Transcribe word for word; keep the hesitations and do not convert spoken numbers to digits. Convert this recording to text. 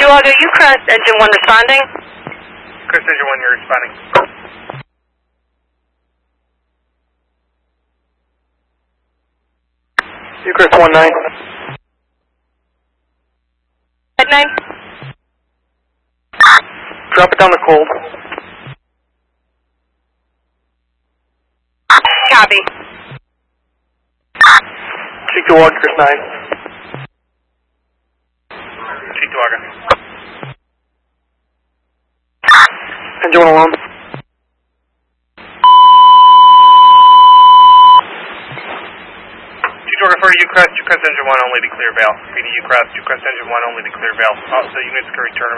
Duaga, Ucrest, engine one responding. Ucrest, engine one, you're responding. Ucrest one nine. Head nine. Drop it down to cold. Copy. Cheek to Ucrest nine. Cheek to Ucrest. Engine one alarm. For Ucrest, Ucrest engine one only to clear valve. Repeating Ucrest, Ucrest engine one only to clear valve. Uh, the units can return